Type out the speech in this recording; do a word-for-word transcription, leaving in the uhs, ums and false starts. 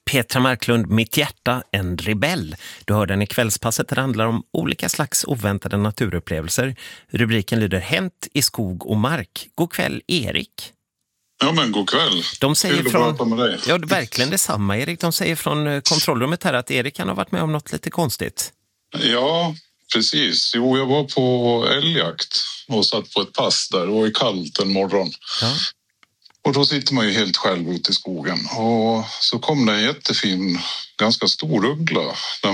Petra Marklund, Mitt hjärta, en rebell. Du hör den i kvällspasset. Det handlar om olika slags oväntade naturupplevelser. Rubriken lyder Hänt i skog och mark. God kväll, Erik. Ja, men god kväll. De säger Kul att från, prata med dig. ja, verkligen detsamma, Erik. De säger från kontrollrummet här att Erik kan ha varit med om något lite konstigt. Ja, precis. Jo, jag var på älgjakt och satt på ett pass där. Det var ju kallt en morgon. Ja. Och då sitter man ju helt själv ute i skogen. Och så kom det en jättefin, ganska stor uggla. Den